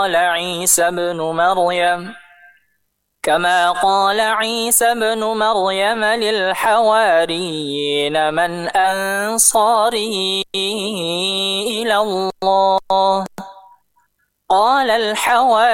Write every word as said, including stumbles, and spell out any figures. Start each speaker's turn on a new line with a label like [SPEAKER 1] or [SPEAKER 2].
[SPEAKER 1] قال عيسى ابن مريم كما قال عيسى ابن مريم للحواريين من أنصاري إلى الله قال الحواريون